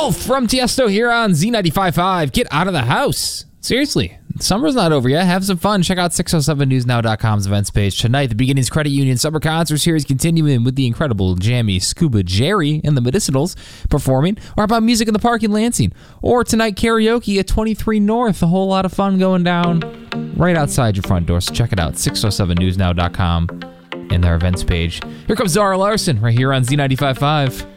Wolf from Tiesto here on Z95.5. Get out of the house. Seriously, summer's not over yet. Have some fun. Check out 607newsnow.com's events page. Tonight, the Beginnings Credit Union Summer Concert Series continuing with the incredible jammy Scuba Jerry and the Medicinals performing. Or how about Music in the Park in Lansing? Or tonight, karaoke at 23 North. A whole lot of fun going down right outside your front door. So check it out, 607newsnow.com and their events page. Here comes Zara Larson right here on Z95.5.